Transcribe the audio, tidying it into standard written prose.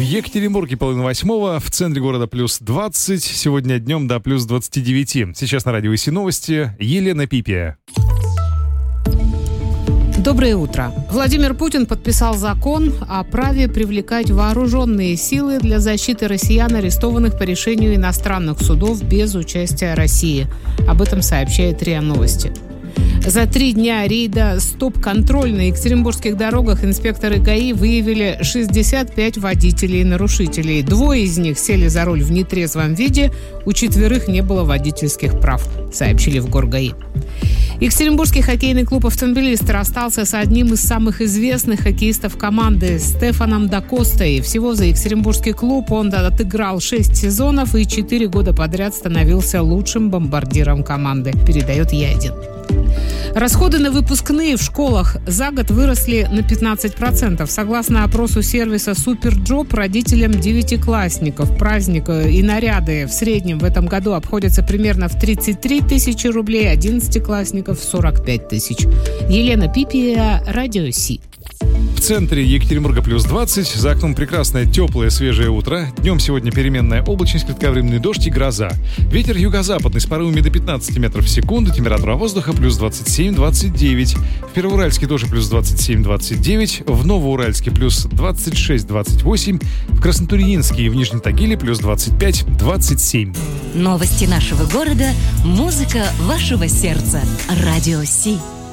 Екатеринбурге 7:30, в центре города плюс 20, сегодня днем до плюс 29. Сейчас на радио ИСИ новости. Елена Пипия. Доброе утро. Владимир Путин подписал закон о праве привлекать вооруженные силы для защиты россиян, арестованных по решению иностранных судов без участия России. Об этом сообщает РИА Новости. За 3 дня рейда «Стоп-контроль» на екатеринбургских дорогах инспекторы ГАИ выявили 65 водителей и нарушителей. 2 из них сели за руль в нетрезвом виде, у 4 не было водительских прав, сообщили в Горгаи. Екатеринбургский хоккейный клуб «Автомобилист» расстался с одним из самых известных хоккеистов команды Стефаном да Костой. Всего за екатеринбургский клуб он отыграл 6 сезонов и 4 года подряд становился лучшим бомбардиром команды, передает Е1. Расходы на выпускные в школах за год выросли на 15%. Согласно опросу сервиса «Суперджоп», родителям 9-классников праздник и наряды в среднем в этом году обходятся примерно в 33 тысячи рублей, 11-классников – 45 тысяч. Елена Пипия, Радио СИ. В центре Екатеринбурга плюс 20, за окном прекрасное, теплое, свежее утро. Днем сегодня переменная облачность, кратковременный дождь и гроза. Ветер юго-западный с порывами до 15 метров в секунду, температура воздуха плюс 27-29. В Первоуральске тоже плюс 27-29, в Новоуральске плюс 26-28, в Краснотурьинске и в Нижнем Тагиле плюс 25-27. Новости нашего города, музыка вашего сердца. Радио СИ.